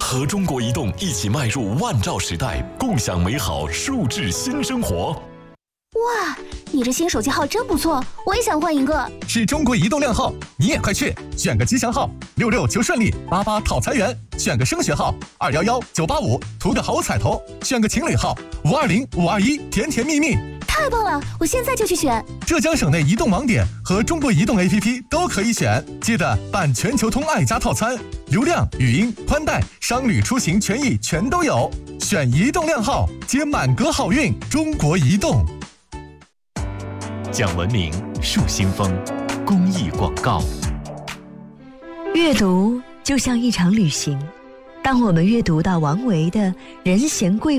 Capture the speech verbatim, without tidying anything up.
和中国移动一起迈入万兆时代，共享美好数字新生活。 哇，你这新手机号真不错，我也想换一个。 是中国移动靓号，你也快去选个吉祥号，六六求顺利，八八讨财源；选个升学号，二幺幺九八五，图个好彩头；选个情侣号，五二零五二一，甜甜蜜蜜。 太棒了，我现在就去选。 浙江省内移动网点和中国移动 A P P 都可以选，记得办全球通爱家套餐，流量、语音、宽带、商旅出行权益全都有。选移动靓号，接满格好运。中国移动。 讲文明树新风，公益广告。 阅读就像一场旅行，当我们阅读到王维的人闲桂